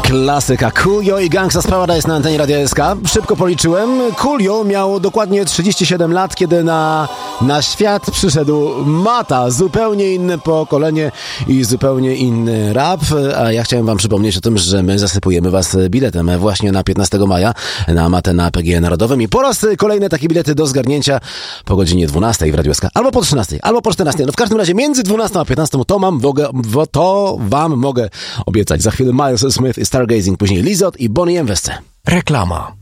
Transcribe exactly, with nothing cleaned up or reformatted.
Klasyka. Coolio i Gangsta's Paradise na antenie Radia S K. Szybko policzyłem. Coolio miał dokładnie trzydzieści siedem lat, kiedy na, na świat przyszedł Mata. Zupełnie inne pokolenie i zupełnie inny rap. A ja chciałem wam przypomnieć o tym, że my zasypujemy was biletem właśnie na piętnastego maja na Matę na P G E Narodowym. I po raz kolejny takie bilety do zgarnięcia po godzinie dwunastej w Radiu S K. Albo po trzynastej, albo po czternastej. No w każdym razie między dwunastą a piętnastą to mam mogę, to wam mogę obiecać. Za chwilę Miles Smith i Stargazing, później Lizot i Bonnie M. Wesce. Reklama.